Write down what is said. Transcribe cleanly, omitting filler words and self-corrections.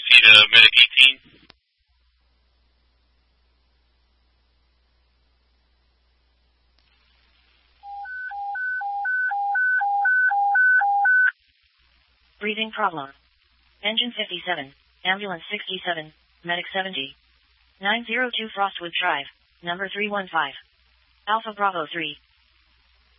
Need a medic 18. Breathing problem. Engine 57, ambulance 67, medic 70. 902 Frostwood Drive, number 315. Alpha Bravo 3.